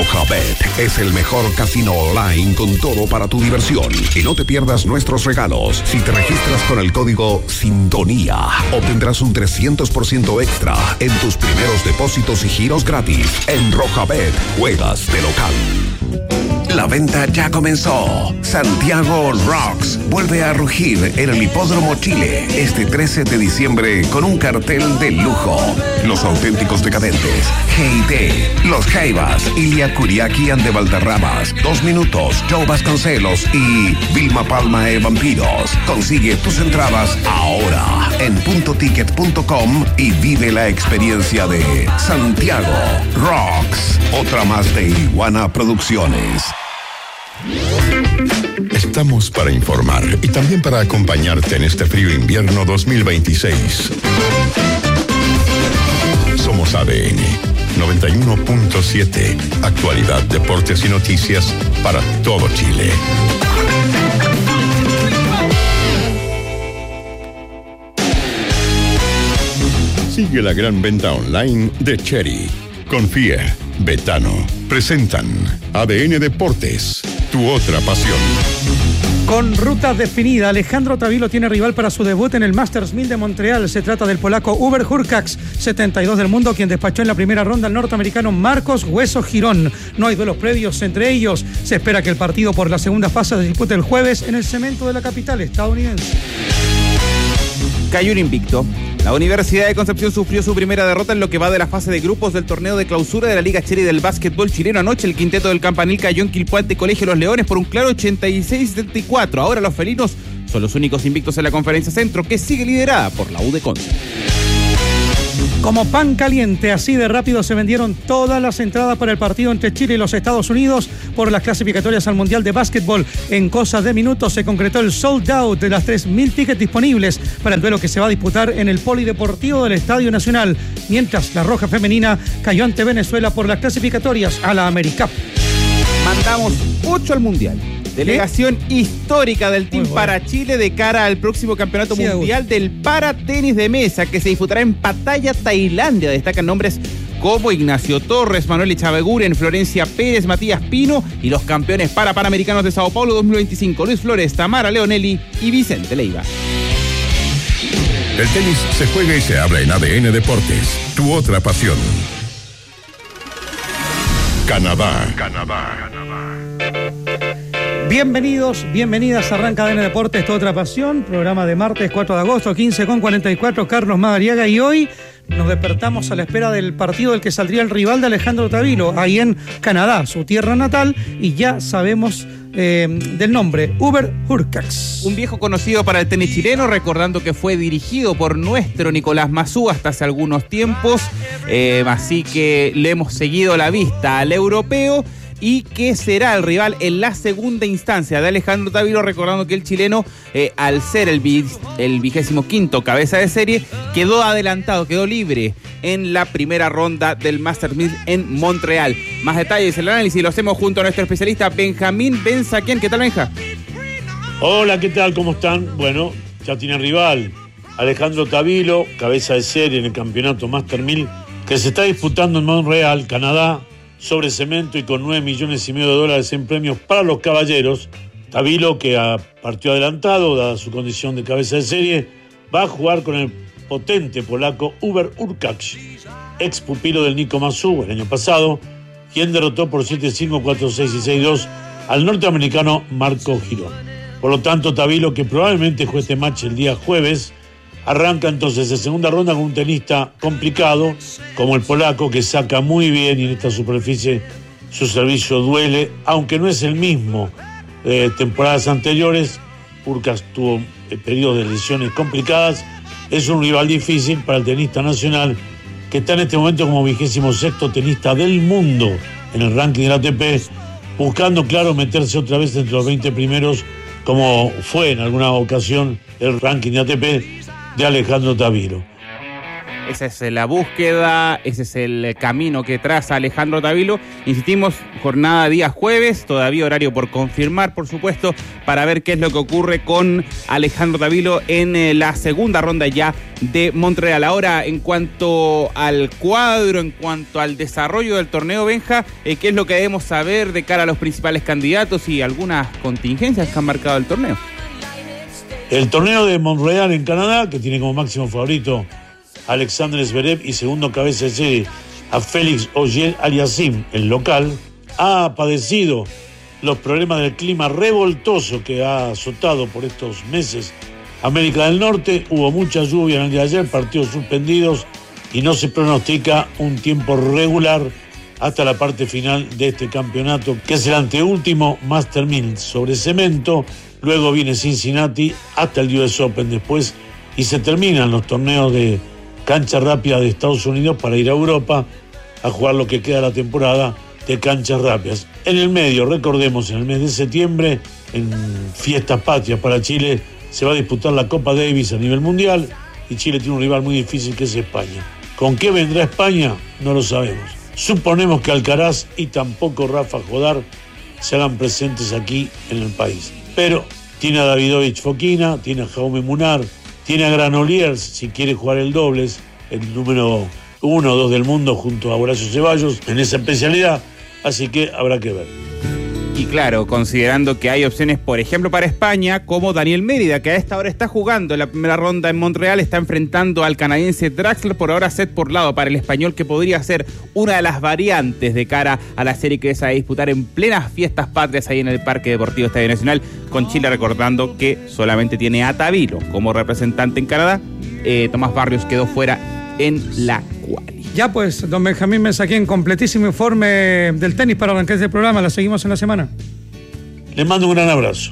Rojabet es el mejor casino online con todo para tu diversión. Y no te pierdas nuestros regalos. Si te registras con el código SINTONÍA, obtendrás un 300% extra en tus primeros depósitos y giros gratis. En Rojabet, juegas de local. La venta ya comenzó. Santiago Rocks vuelve a rugir en el Hipódromo Chile este 13 de diciembre con un cartel de lujo. Los auténticos decadentes, G&T, Los Jaivas, Ilia Kuriaki and de Valderramas, 2 Minutos, Joe Vasconcelos y Vilma Palma de Vampiros. Consigue tus entradas ahora en puntoticket.com y vive la experiencia de Santiago Rocks. Otra más de Iguana Producciones. Estamos para informar y también para acompañarte en este frío invierno 2026. Somos ADN 91.7. Actualidad, deportes y noticias para todo Chile. Sigue la gran venta online de Chery. Confía, Betano. Presentan ADN Deportes, tu otra pasión. Con ruta definida, Alejandro Tavilo tiene rival para su debut en el Masters 1000 de Montreal. Se trata del polaco Hubert Hurkacz, 72 del mundo, quien despachó en la primera ronda al norteamericano Marcos Hueso Girón. No hay duelos previos entre ellos. Se espera que el partido por la segunda fase se dispute el jueves en el cemento de la capital estadounidense. Cayó un invicto. La Universidad de Concepción sufrió su primera derrota en lo que va de la fase de grupos del torneo de clausura de la Liga Chery del básquetbol chileno. Anoche el quinteto del Campanil cayó en Quilpué ante Colegio Los Leones por un claro 86-74. Ahora los felinos son los únicos invictos en la Conferencia Centro, que sigue liderada por la U de Conce. Como pan caliente, así de rápido se vendieron todas las entradas para el partido entre Chile y los Estados Unidos por las clasificatorias al Mundial de Básquetbol. En cosas de minutos se concretó el sold out de las 3.000 tickets disponibles para el duelo que se va a disputar en el Polideportivo del Estadio Nacional, mientras la Roja Femenina cayó ante Venezuela por las clasificatorias a la AmeriCup. Mandamos 8 al Mundial. Delegación histórica del Team para Chile de cara al próximo campeonato mundial del para-tenis de mesa que se disputará en Pattaya, Tailandia. Destacan nombres como Ignacio Torres, Manuel Echaveguren, Florencia Pérez, Matías Pino y los campeones panamericanos de Sao Paulo 2025, Luis Flores, Tamara Leonelli y Vicente Leiva. El tenis se juega y se habla en ADN Deportes, tu otra pasión. Canadá. Bienvenidos, bienvenidas, arranca ADN Deportes, toda otra pasión, programa de martes 4 de agosto, 15:44, Carlos Madariaga, y hoy nos despertamos a la espera del partido del que saldría el rival de Alejandro Tavilo, ahí en Canadá, su tierra natal, y ya sabemos del nombre, Hubert Hurkacz. Un viejo conocido para el tenis chileno, recordando que fue dirigido por nuestro Nicolás Mazú hasta hace algunos tiempos, así que le hemos seguido la vista al europeo, y que será el rival en la segunda instancia de Alejandro Tavilo, recordando que el chileno, al ser el 25º cabeza de serie, quedó adelantado, quedó libre en la primera ronda del Masters 1000 en Montreal. Más detalles, el análisis lo hacemos junto a nuestro especialista Benjamín Benzaquén. ¿Qué tal, Benja? Hola, ¿qué tal? ¿Cómo están? Bueno, ya tiene rival Alejandro Tavilo, cabeza de serie en el campeonato Masters 1000 que se está disputando en Montreal, Canadá, sobre cemento y con $9,5 millones en premios para los caballeros. Tavilo, que partió adelantado, dada su condición de cabeza de serie, va a jugar con el potente polaco Hubert Hurkacz, ex pupilo del Nico Mazú el año pasado, quien derrotó por 7-5, 4-6 y 6-2 al norteamericano Marco Girón. Por lo tanto, Tavilo, que probablemente juegue este match el día jueves, arranca entonces en segunda ronda con un tenista complicado como el polaco, que saca muy bien y en esta superficie su servicio duele, aunque no es el mismo de temporadas anteriores. Hurkacz tuvo periodos de lesiones complicadas. Es un rival difícil para el tenista nacional, que está en este momento como 26º tenista del mundo en el ranking de la ATP, buscando, claro, meterse otra vez entre los 20 primeros, como fue en alguna ocasión el ranking de ATP de Alejandro Tavilo. Esa es la búsqueda, ese es el camino que traza Alejandro Tavilo. Insistimos, jornada día jueves, todavía horario por confirmar, por supuesto, para ver qué es lo que ocurre con Alejandro Tavilo en la segunda ronda ya de Montreal. Ahora, en cuanto al cuadro, en cuanto al desarrollo del torneo, Benja, ¿qué es lo que debemos saber de cara a los principales candidatos y algunas contingencias que han marcado el torneo? El torneo de Montreal en Canadá, que tiene como máximo favorito Alexander Zverev y segundo cabeza de serie a Félix Auger-Aliassime, el local, ha padecido los problemas del clima revoltoso que ha azotado por estos meses América del Norte. Hubo mucha lluvia en el día de ayer, partidos suspendidos y no se pronostica un tiempo regular hasta la parte final de este campeonato, que es el anteúltimo Master 1000 sobre cemento. Luego viene Cincinnati hasta el US Open después y se terminan los torneos de cancha rápida de Estados Unidos para ir a Europa a jugar lo que queda de la temporada de canchas rápidas. En el medio, recordemos, en el mes de septiembre, en fiestas patrias para Chile, se va a disputar la Copa Davis a nivel mundial y Chile tiene un rival muy difícil que es España. ¿Con qué vendrá España? No lo sabemos. Suponemos que Alcaraz y tampoco Rafa Jodar se hagan presentes aquí en el país. Pero tiene a Davidovich Fokina, tiene a Jaume Munar, tiene a Granollers, si quiere jugar el dobles, el número 1 o 2 del mundo junto a Horacio Ceballos en esa especialidad, así que habrá que ver. Y claro, considerando que hay opciones, por ejemplo, para España, como Daniel Mérida, que a esta hora está jugando en la primera ronda en Montreal, está enfrentando al canadiense Draxler, por ahora set por lado para el español, que podría ser una de las variantes de cara a la serie que se va a disputar en plenas fiestas patrias ahí en el Parque Deportivo Estadio Nacional, con Chile recordando que solamente tiene a Tavilo como representante en Canadá. Tomás Barrios quedó fuera en la quali. Ya pues, don Benjamín Mensaquén, completísimo informe del tenis para arrancar este programa. La seguimos en la semana. Les mando un gran abrazo.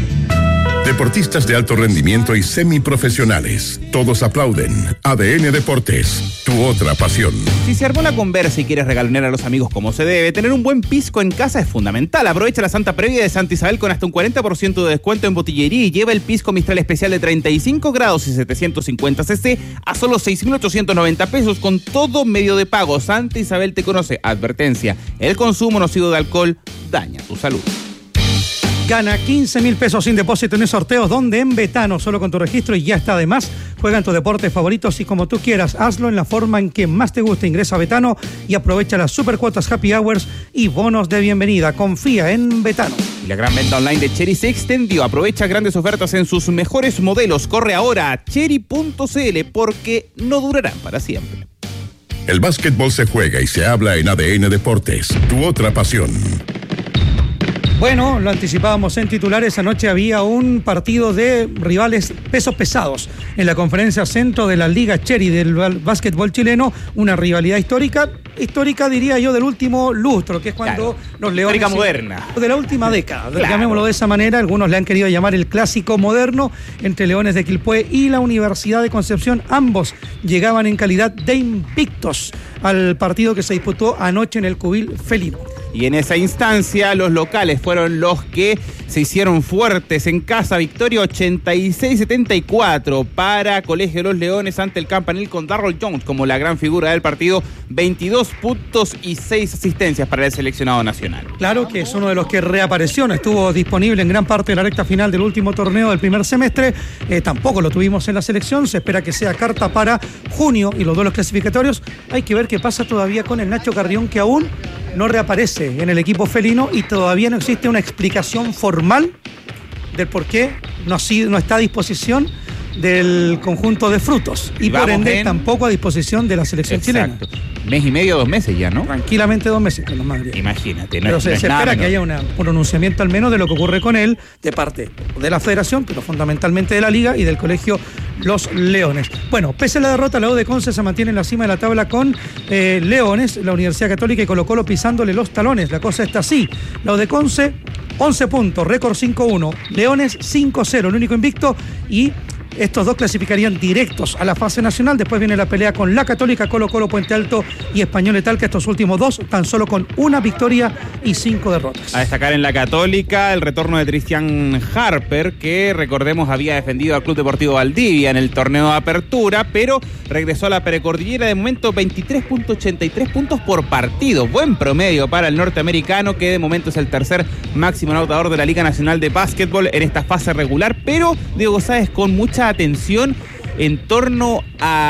Deportistas de alto rendimiento y semiprofesionales. Todos aplauden. ADN Deportes, tu otra pasión. Si se armó la conversa y quieres regalonear a los amigos como se debe, tener un buen pisco en casa es fundamental. Aprovecha la Santa Previa de Santa Isabel con hasta un 40% de descuento en botillería y lleva el pisco Mistral especial de 35 grados y 750 cc a solo 6.890 pesos con todo medio de pago. Santa Isabel te conoce. Advertencia: el consumo nocivo de alcohol daña tu salud. Gana 15.000 pesos sin depósito en sorteos donde en Betano, solo con tu registro y ya está. Además, juega en tus deportes favoritos y como tú quieras, hazlo en la forma en que más te guste. Ingresa a Betano y aprovecha las super cuotas Happy Hours y bonos de bienvenida. Confía en Betano. Y la gran venta online de Chery se extendió. Aprovecha grandes ofertas en sus mejores modelos. Corre ahora a chery.cl porque no durarán para siempre. El básquetbol se juega y se habla en ADN Deportes, tu otra pasión. Bueno, lo anticipábamos en titulares. Anoche había un partido de rivales pesos pesados en la conferencia centro de la Liga Chery del básquetbol chileno. Una rivalidad histórica diría yo, del último lustro, que es cuando los Leones... Histórica moderna. De la última década, claro. Llamémoslo de esa manera. Algunos le han querido llamar el clásico moderno entre Leones de Quilpué y la Universidad de Concepción. Ambos llegaban en calidad de invictos al partido que se disputó anoche en el Cubil Felino. Y en esa instancia los locales fueron los que se hicieron fuertes en casa. Victoria 86-74 para Colegio de los Leones ante el Campanil con Darryl Jones como la gran figura del partido. 22 puntos y 6 asistencias para el seleccionado nacional. Claro que es uno de los que reapareció, no estuvo disponible en gran parte de la recta final del último torneo del primer semestre. Tampoco lo tuvimos en la selección. Se espera que sea carta para junio y los duelos clasificatorios. Hay que ver qué pasa todavía con el Nacho Carrión, que aún no reaparece en el equipo felino y todavía no existe una explicación formal del por qué no está a disposición del conjunto de Frutos y por ende tampoco a disposición de la selección chilena. Mes y medio, 2 meses ya, ¿no? Tranquilamente 2 meses con los Madrid. Imagínate. Pero se espera que haya un pronunciamiento al menos de lo que ocurre con él de parte de la federación, pero fundamentalmente de la liga y del colegio Los Leones. Bueno, pese a la derrota, la U de Conce se mantiene en la cima de la tabla con Leones, la Universidad Católica y Colo-Colo pisándole los talones. La cosa está así. La U de Conce, 11 puntos, récord 5-1. Leones 5-0, el único invicto, y Estos dos clasificarían directos a la fase nacional. Después viene la pelea con la Católica, Colo-Colo, Puente Alto y Español y Talca. Estos últimos dos tan solo con una victoria y 5 derrotas. A destacar en la Católica el retorno de Cristian Harper, que recordemos había defendido al Club Deportivo Valdivia en el torneo de apertura, pero regresó a la precordillera. De momento 23.83 puntos por partido. Buen promedio para el norteamericano, que de momento es el tercer máximo anotador de la Liga Nacional de Básquetbol en esta fase regular. Pero, Diego Sáez, con mucha atención en torno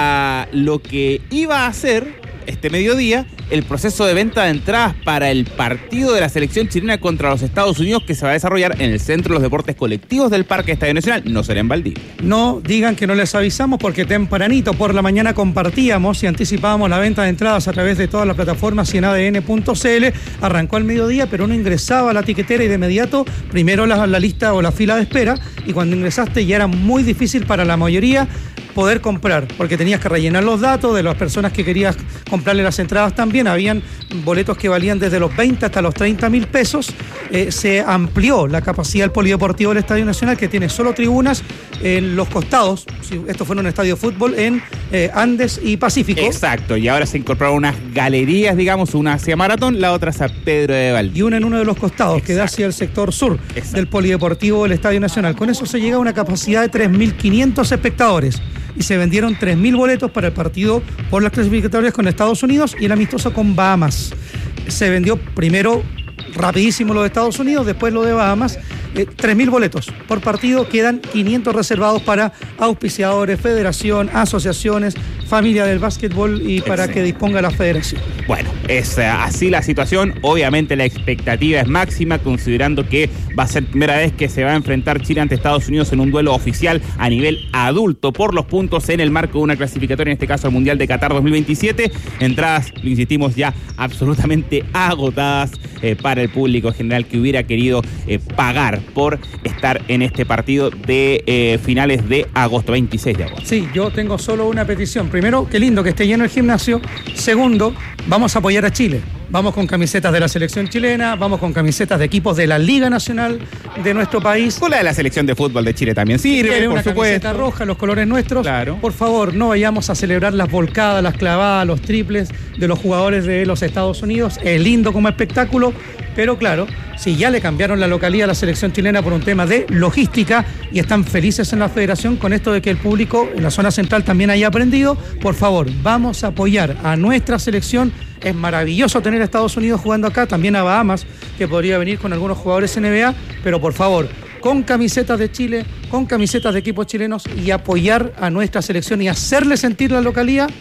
a lo que iba a ser este mediodía el proceso de venta de entradas para el partido de la selección chilena contra los Estados Unidos, que se va a desarrollar en el Centro de los Deportes Colectivos del Parque Estadio Nacional. No será en Valdivia. No digan que no les avisamos, porque tempranito por la mañana compartíamos y anticipábamos la venta de entradas a través de todas las plataformas y en adn.cl. Arrancó al mediodía, pero uno ingresaba a la tiquetera y de inmediato primero la lista o la fila de espera, y cuando ingresaste ya era muy difícil para la mayoría poder comprar, porque tenías que rellenar los datos de las personas que querías comprarle las entradas también. Habían boletos que valían desde los 20 hasta los 30.000 pesos. Se amplió la capacidad del polideportivo del Estadio Nacional, que tiene solo tribunas en los costados. Si esto fuera un estadio de fútbol, en Andes y Pacífico. Exacto, y ahora se incorporaron unas galerías, digamos, una hacia Maratón, la otra hacia Pedro de Valdivia. Y una en uno de los costados. Exacto. Que da hacia el sector sur. Exacto. Del polideportivo del Estadio Nacional. Con eso se llega a una capacidad de 3.500 espectadores. Y se vendieron 3.000 boletos para el partido por las clasificatorias con Estados Unidos y el amistoso con Bahamas. Se vendió primero rapidísimo lo de Estados Unidos, después lo de Bahamas. 3.000 boletos por partido, quedan 500 reservados para auspiciadores, federación, asociaciones, familia del básquetbol y para que disponga la federación. Bueno, es así la situación. Obviamente la expectativa es máxima, considerando que va a ser primera vez que se va a enfrentar Chile ante Estados Unidos en un duelo oficial a nivel adulto por los puntos en el marco de una clasificatoria, en este caso al Mundial de Qatar 2027. Entradas, lo insistimos, ya absolutamente agotadas para el público en general que hubiera querido pagar por estar en este partido de finales de agosto, 26 de agosto. Sí, yo tengo solo una petición. Primero, qué lindo que esté lleno el gimnasio. Segundo, vamos a apoyar a Chile. Vamos con camisetas de la selección chilena, vamos con camisetas de equipos de la Liga Nacional de nuestro país. O la de la selección de fútbol de Chile también sirve, por supuesto. Camiseta roja, los colores nuestros. Claro. Por favor, no vayamos a celebrar las volcadas, las clavadas, los triples de los jugadores de los Estados Unidos. Es lindo como espectáculo, pero claro, si ya le cambiaron la localidad a la selección chilena por un tema de logística y están felices en la federación con esto de que el público en la zona central también haya aprendido, por favor, vamos a apoyar a nuestra selección. Es maravilloso tener a Estados Unidos jugando acá, también a Bahamas, que podría venir con algunos jugadores NBA, pero por favor, con camisetas de Chile, con camisetas de equipos chilenos, y apoyar a nuestra selección y hacerle sentir la localidad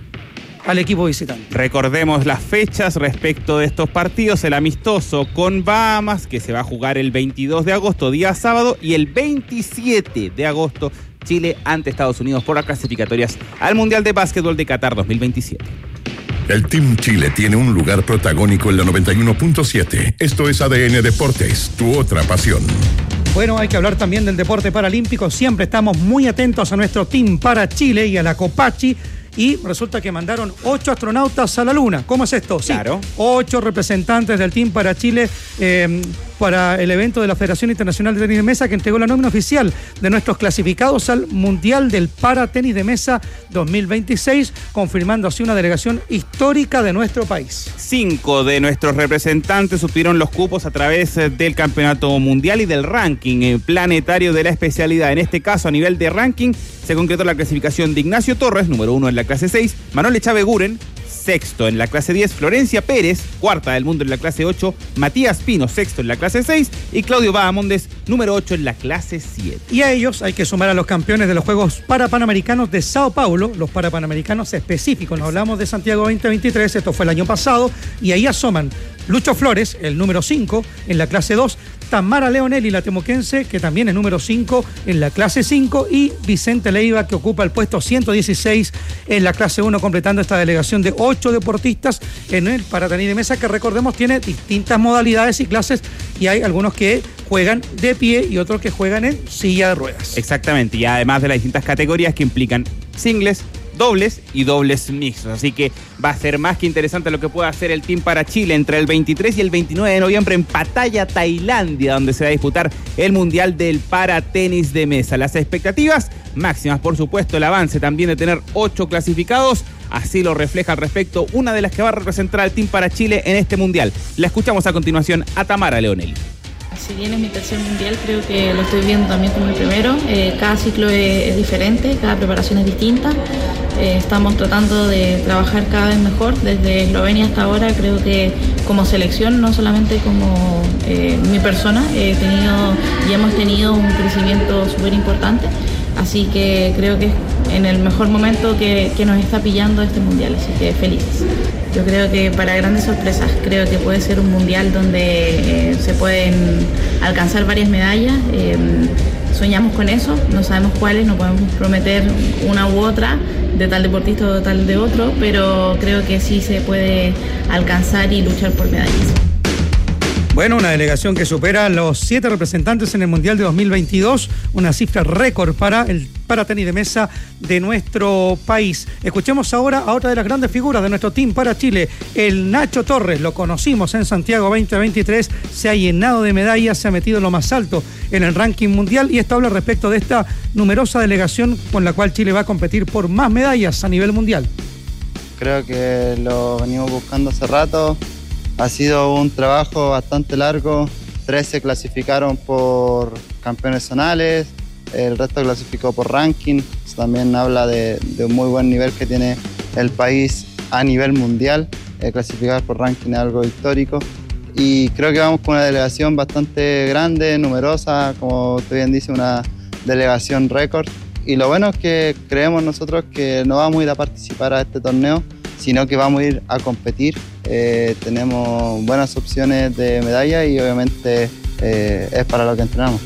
al equipo visitante. Recordemos las fechas respecto de estos partidos: el amistoso con Bahamas, que se va a jugar el 22 de agosto, día sábado, y el 27 de agosto, Chile ante Estados Unidos por las clasificatorias al Mundial de Básquetbol de Qatar 2027. El Team Chile tiene un lugar protagónico en la 91.7. Esto es ADN Deportes, tu otra pasión. Bueno, hay que hablar también del deporte paralímpico. Siempre estamos muy atentos a nuestro Team para Chile y a la Copachi. Y resulta que mandaron 8 astronautas a la Luna. ¿Cómo es esto? Sí, claro. 8 representantes del Team para Chile para el evento de la Federación Internacional de Tenis de Mesa, que entregó la nómina oficial de nuestros clasificados al Mundial del Para Tenis de Mesa 2026, confirmando así una delegación histórica de nuestro país. 5 de nuestros representantes obtuvieron los cupos a través del Campeonato Mundial y del ranking planetario de la especialidad. En este caso, a nivel de ranking, se concretó la clasificación de Ignacio Torres, número 1 en la clase 6, Manuel Echaveguren, sexto en la clase 10, Florencia Pérez, cuarta del mundo en la clase 8, Matías Pino, sexto en la clase 6, y Claudio Bahamondes, número 8 en la clase 7. Y a ellos hay que sumar a los campeones de los Juegos Parapanamericanos de Sao Paulo, los Parapanamericanos específicos. Nos hablamos de Santiago 2023, esto fue el año pasado, y ahí asoman Lucho Flores, el número 5 en la clase 2, Tamara Leonelli, la temuquense, que también es número 5 en la clase 5, y Vicente Leiva, que ocupa el puesto 116 en la clase 1, completando esta delegación de 8 deportistas en el paratenis de mesa, que recordemos tiene distintas modalidades y clases, y hay algunos que juegan de pie y otros que juegan en silla de ruedas. Exactamente, y además de las distintas categorías que implican singles, dobles y dobles mixtos. Así que va a ser más que interesante lo que pueda hacer el Team para Chile entre el 23 y el 29 de noviembre en Pattaya, Tailandia, donde se va a disputar el Mundial del Paratenis de Mesa. Las expectativas máximas, por supuesto, el avance también de tener 8 clasificados. Así lo refleja al respecto una de las que va a representar al Team para Chile en este Mundial. La escuchamos a continuación a Tamara Leonelli. Si bien es mi tercer mundial, creo que lo estoy viendo también como el primero. Cada ciclo es diferente, cada preparación es distinta. Estamos tratando de trabajar cada vez mejor. Desde Eslovenia hasta ahora, creo que como selección, no solamente como mi persona, hemos tenido un crecimiento súper importante. Así que creo que es en el mejor momento que nos está pillando este mundial, así que felices. Yo creo que para grandes sorpresas, creo que puede ser un mundial donde se pueden alcanzar varias medallas. Soñamos con eso, no sabemos cuáles, no podemos prometer una u otra de tal deportista o de tal de otro, pero creo que sí se puede alcanzar y luchar por medallas. Bueno, una delegación que supera los 7 representantes en el Mundial de 2022, una cifra récord para el paratenis de mesa de nuestro país. Escuchemos ahora a otra de las grandes figuras de nuestro Team para Chile, el Nacho Torres. Lo conocimos en Santiago 2023, se ha llenado de medallas, se ha metido en lo más alto en el ranking mundial, y esto habla respecto de esta numerosa delegación con la cual Chile va a competir por más medallas a nivel mundial. Creo que lo venimos buscando hace rato. Ha sido un trabajo bastante largo. 13 clasificaron por campeones zonales, el resto clasificó por ranking. Eso también habla de un muy buen nivel que tiene el país a nivel mundial. Clasificar por ranking es algo histórico. Y creo que vamos con una delegación bastante grande, numerosa, como usted bien dice, una delegación récord. Y lo bueno es que creemos nosotros que no vamos a ir a participar a este torneo, sino que vamos a ir a competir. Tenemos buenas opciones de medalla y obviamente es para lo que entrenamos.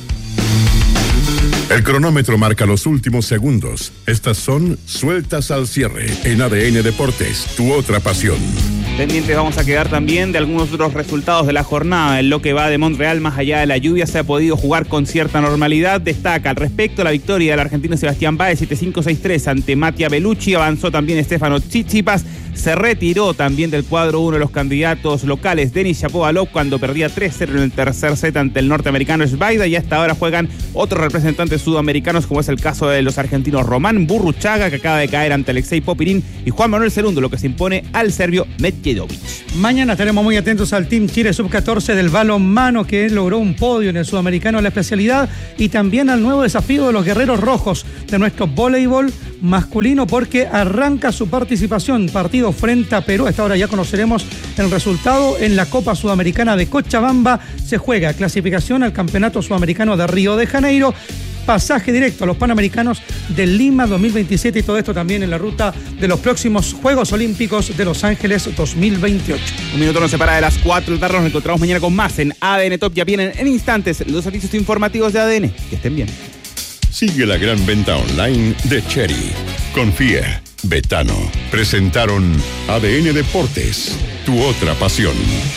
El cronómetro marca los últimos segundos. Estas son Sueltas al Cierre en ADN Deportes, tu otra pasión. Pendientes vamos a quedar también de algunos otros resultados de la jornada. En lo que va de Montreal, más allá de la lluvia, se ha podido jugar con cierta normalidad. Destaca al respecto la victoria del argentino Sebastián Báez 7-5-6-3 ante Mattia Bellucci. Avanzó también Stefano Tsitsipas. Se retiró también del cuadro uno de los candidatos locales, Denis Shapovalov, cuando perdía 3-0 en el tercer set ante el norteamericano Schweider. Y hasta ahora juegan otros representantes sudamericanos, como es el caso de los argentinos Román Burruchaga, que acaba de caer ante Alexei Popirín, y Juan Manuel Cerundo, lo que se impone al serbio Medjedovic. Mañana estaremos muy atentos al Team Chile Sub-14 del balonmano, que logró un podio en el sudamericano de la especialidad, y también al nuevo desafío de los guerreros rojos de nuestro voleibol masculino, porque arranca su participación, partido frente a Perú. A esta hora ya conoceremos el resultado. En la Copa Sudamericana de Cochabamba se juega clasificación al Campeonato Sudamericano de Río de Janeiro, pasaje directo a los Panamericanos de Lima 2027, y todo esto también en la ruta de los próximos Juegos Olímpicos de Los Ángeles 2028. Un minuto nos separa de las 4 de la tarde. Nos encontramos mañana con más en ADN Top. Ya vienen en instantes los servicios informativos de ADN. Que estén bien. Sigue la gran venta online de Chery. Confía, Betano. Presentaron ADN Deportes, tu otra pasión.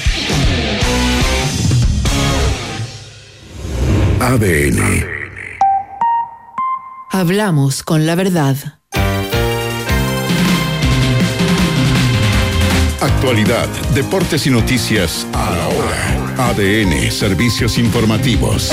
ADN. Hablamos con la verdad. Actualidad, deportes y noticias a la hora. ADN, servicios informativos.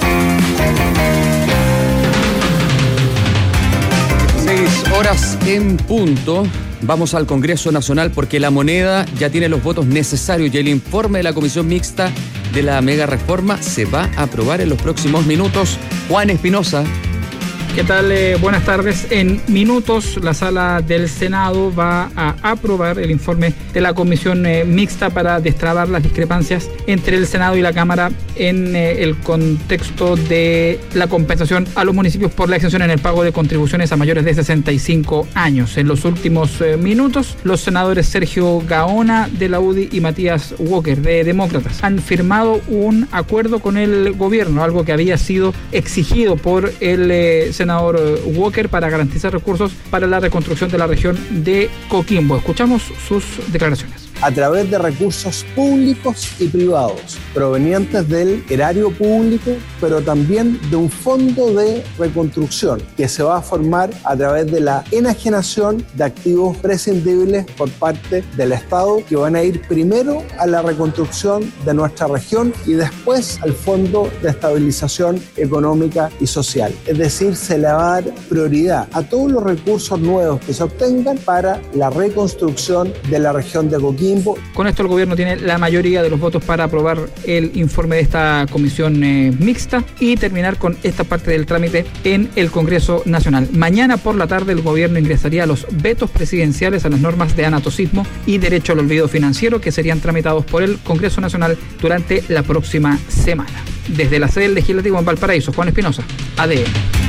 6 horas en punto. Vamos al Congreso Nacional porque la moneda ya tiene los votos necesarios y el informe de la Comisión Mixta de la Mega Reforma se va a aprobar en los próximos minutos. Juan Espinosa. ¿Qué tal? Buenas tardes. En minutos la sala del Senado va a aprobar el informe de la comisión mixta para destrabar las discrepancias entre el Senado y la Cámara en el contexto de la compensación a los municipios por la exención en el pago de contribuciones a mayores de 65 años. En los últimos minutos, los senadores Sergio Gaona de la UDI y Matías Walker de Demócratas han firmado un acuerdo con el gobierno, algo que había sido exigido por el senador Walker para garantizar recursos para la reconstrucción de la región de Coquimbo. Escuchamos sus declaraciones. A través de recursos públicos y privados, provenientes del erario público, pero también de un fondo de reconstrucción que se va a formar a través de la enajenación de activos prescindibles por parte del Estado, que van a ir primero a la reconstrucción de nuestra región y después al Fondo de Estabilización Económica y Social. Es decir, se le va a dar prioridad a todos los recursos nuevos que se obtengan para la reconstrucción de la región de Coquimbo. Con esto el gobierno tiene la mayoría de los votos para aprobar el informe de esta comisión mixta y terminar con esta parte del trámite en el Congreso Nacional. Mañana por la tarde el gobierno ingresaría los vetos presidenciales a las normas de anatocismo y derecho al olvido financiero, que serían tramitados por el Congreso Nacional durante la próxima semana. Desde la sede del Legislativo en Valparaíso, Juan Espinosa, ADN.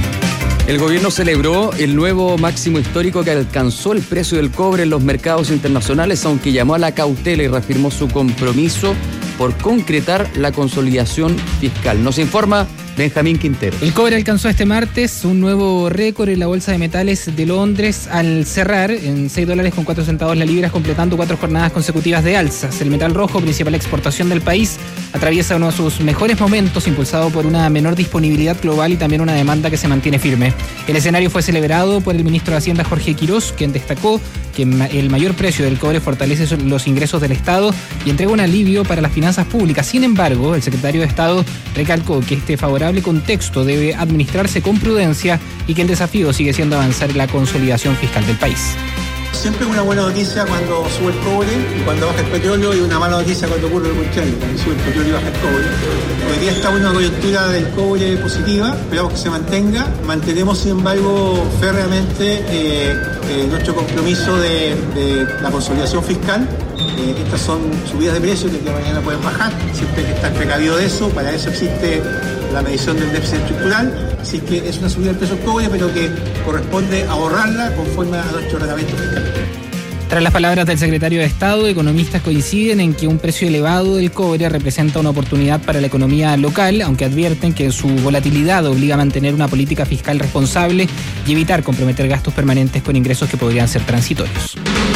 El gobierno celebró el nuevo máximo histórico que alcanzó el precio del cobre en los mercados internacionales, aunque llamó a la cautela y reafirmó su compromiso por concretar la consolidación fiscal. Nos informa Benjamín Quintero. El cobre alcanzó este martes un nuevo récord en la Bolsa de Metales de Londres al cerrar en $6.04 la libra, completando 4 jornadas consecutivas de alzas. El metal rojo, principal exportación del país, atraviesa uno de sus mejores momentos, impulsado por una menor disponibilidad global y también una demanda que se mantiene firme. El escenario fue celebrado por el ministro de Hacienda, Jorge Quirós, quien destacó que el mayor precio del cobre fortalece los ingresos del Estado y entrega un alivio para las finanzas públicas. Sin embargo, el secretario de Estado recalcó que este favorable contexto debe administrarse con prudencia y que el desafío sigue siendo avanzar en la consolidación fiscal del país. Siempre es una buena noticia cuando sube el cobre y cuando baja el petróleo, y una mala noticia cuando ocurre lo contrario, cuando sube el petróleo y baja el cobre. Hoy día está una coyuntura del cobre positiva, esperamos que se mantenga. Mantenemos, sin embargo, férreamente nuestro compromiso de la consolidación fiscal. Estas son subidas de precios que mañana pueden bajar, siempre hay que estar precavido de eso, para eso existe la medición del déficit estructural, así que es una subida del precio del cobre, pero que corresponde ahorrarla conforme a nuestro reglamento fiscal. Tras las palabras del secretario de Estado, economistas coinciden en que un precio elevado del cobre representa una oportunidad para la economía local, aunque advierten que su volatilidad obliga a mantener una política fiscal responsable y evitar comprometer gastos permanentes con ingresos que podrían ser transitorios.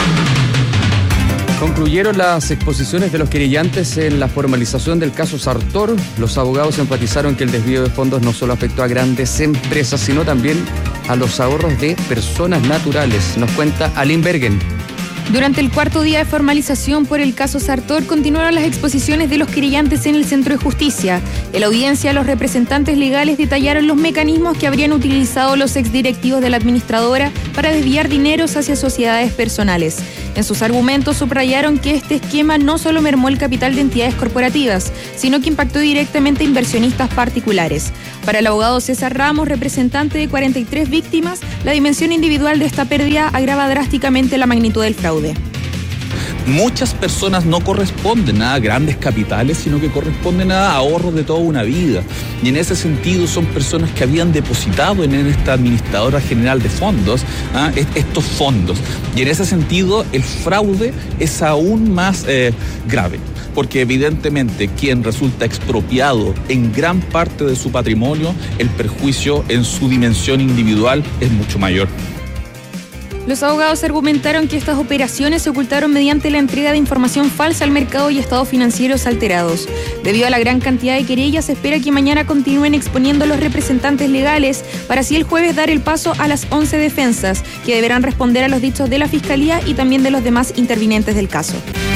Concluyeron las exposiciones de los querellantes en la formalización del caso Sartor. Los abogados enfatizaron que el desvío de fondos no solo afectó a grandes empresas, sino también a los ahorros de personas naturales. Nos cuenta Aline Bergen. Durante el cuarto día de formalización por el caso Sartor, continuaron las exposiciones de los querellantes en el Centro de Justicia. En la audiencia, los representantes legales detallaron los mecanismos que habrían utilizado los exdirectivos de la administradora para desviar dineros hacia sociedades personales. En sus argumentos subrayaron que este esquema no solo mermó el capital de entidades corporativas, sino que impactó directamente a inversionistas particulares. Para el abogado César Ramos, representante de 43 víctimas, la dimensión individual de esta pérdida agrava drásticamente la magnitud del fraude. Muchas personas no corresponden a grandes capitales, sino que corresponden a ahorros de toda una vida. Y en ese sentido son personas que habían depositado en esta administradora general de fondos estos fondos. Y en ese sentido el fraude es aún más grave, porque evidentemente quien resulta expropiado en gran parte de su patrimonio, el perjuicio en su dimensión individual es mucho mayor. Los abogados argumentaron que estas operaciones se ocultaron mediante la entrega de información falsa al mercado y estados financieros alterados. Debido a la gran cantidad de querellas, se espera que mañana continúen exponiendo los representantes legales para así el jueves dar el paso a las 11 defensas, que deberán responder a los dichos de la Fiscalía y también de los demás intervinientes del caso.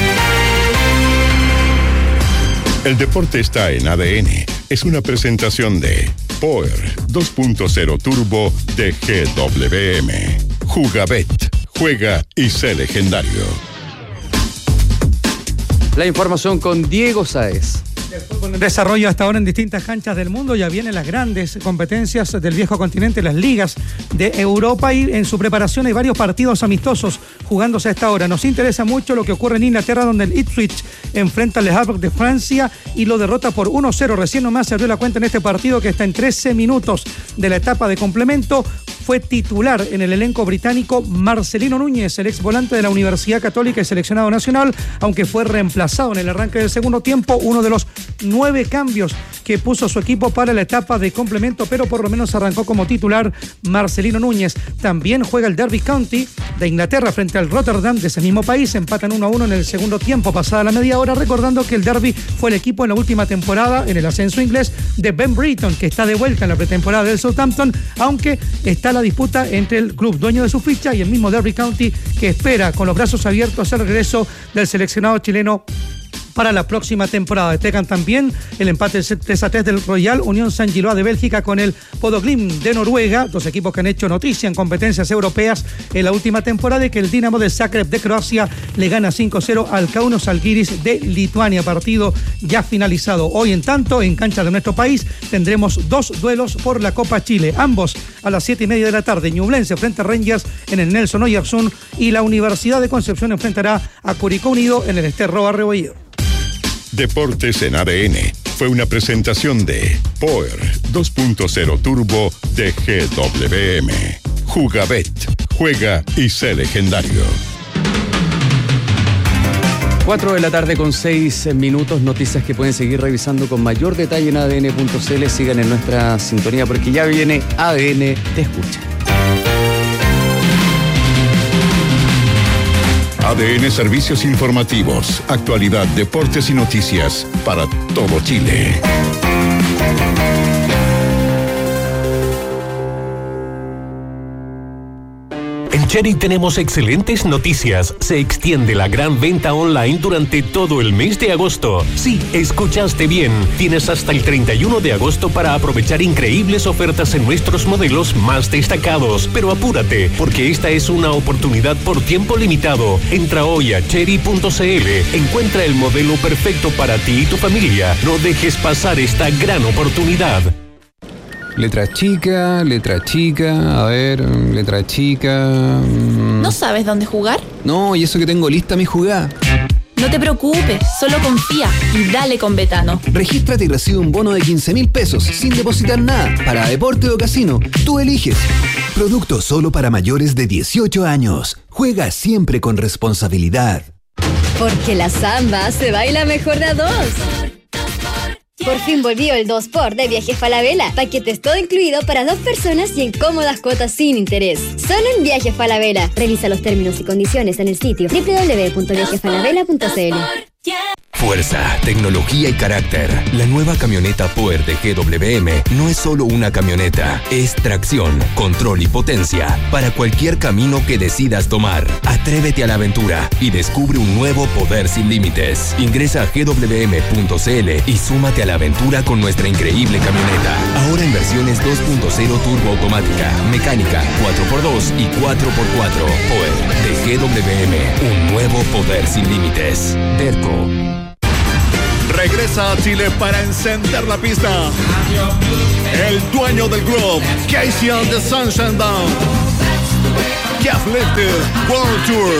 El deporte está en ADN. Es una presentación de Power 2.0 Turbo de GWM. Jugabet, juega y sé legendario. La información con Diego Sáez. Desarrollo hasta ahora en distintas canchas del mundo. Ya vienen las grandes competencias del viejo continente, las ligas de Europa, y en su preparación hay varios partidos amistosos jugándose a esta hora. Nos interesa mucho lo que ocurre en Inglaterra, donde el Ipswich enfrenta al Le Havre de Francia y lo derrota por 1-0. Recién nomás se abrió la cuenta en este partido, que está en 13 minutos de la etapa de complemento. Fue titular en el elenco británico Marcelino Núñez, el ex volante de la Universidad Católica y seleccionado nacional, aunque fue reemplazado en el arranque del segundo tiempo. Uno de los 9 cambios que puso su equipo para la etapa de complemento, pero por lo menos arrancó como titular Marcelino Núñez. También juega el Derby County de Inglaterra frente al Rotterdam de ese mismo país. Empatan 1-1 en el segundo tiempo, pasada la media hora, recordando que el Derby fue el equipo en la última temporada en el ascenso inglés de Ben Britton, que está de vuelta en la pretemporada del Southampton, aunque está la disputa entre el club dueño de su ficha y el mismo Derby County, que espera con los brazos abiertos el regreso del seleccionado chileno para la próxima temporada. Destacan también el empate 3-3 del Royal Unión Saint-Gilloise de Bélgica con el Bodø/Glimt de Noruega, dos equipos que han hecho noticia en competencias europeas en la última temporada, y que el Dinamo de Zagreb de Croacia le gana 5-0 al Kaunas Žalgiris de Lituania, partido ya finalizado. Hoy, en tanto, en cancha de nuestro país tendremos dos duelos por la Copa Chile, ambos a las 7:30 de la tarde. Ñublense frente a Rangers en el Nelson Oyarzún y la Universidad de Concepción enfrentará a Curicó Unido en el Ester-Roa Rebolledo. Deportes en ADN fue una presentación de Power 2.0 Turbo de GWM. Jugabet, juega y sé legendario. 4:06 p.m. Noticias que pueden seguir revisando con mayor detalle en adn.cl. Sigan en nuestra sintonía porque ya viene ADN Te Escucha. ADN Servicios Informativos, actualidad, deportes y noticias para todo Chile. En Cherry tenemos excelentes noticias. Se extiende la gran venta online durante todo el mes de agosto. Sí, escuchaste bien. Tienes hasta el 31 de agosto para aprovechar increíbles ofertas en nuestros modelos más destacados. Pero apúrate, porque esta es una oportunidad por tiempo limitado. Entra hoy a cherry.cl. Encuentra el modelo perfecto para ti y tu familia. No dejes pasar esta gran oportunidad. Letra chica, a ver, letra chica... ¿No sabes dónde jugar? No, y eso que tengo lista mi jugada. No te preocupes, solo confía y dale con Betano. Regístrate y recibe un bono de 15.000 pesos sin depositar nada, para deporte o casino. Tú eliges. Producto solo para mayores de 18 años. Juega siempre con responsabilidad. Porque la samba se baila mejor de a dos. Por fin volvió el 2x de Viajes Falabella. Paquetes todo incluido para 2 personas y en cómodas cuotas sin interés. Solo en Viajes Falabella. Revisa los términos y condiciones en el sitio www.viajesfalabella.cl. Fuerza, tecnología y carácter. La nueva camioneta Power de GWM no es solo una camioneta, es tracción, control y potencia para cualquier camino que decidas tomar. Atrévete a la aventura y descubre un nuevo poder sin límites. Ingresa a gwm.cl y súmate a la aventura con nuestra increíble camioneta. Ahora en versiones 2.0 turbo automática, mecánica, 4x2 y 4x4. Power de GWM, un nuevo poder sin límites. Derco. Regresa a Chile para encender la pista. El dueño del club, Casey and the Sunshine Band. Keith Lifted World Tour.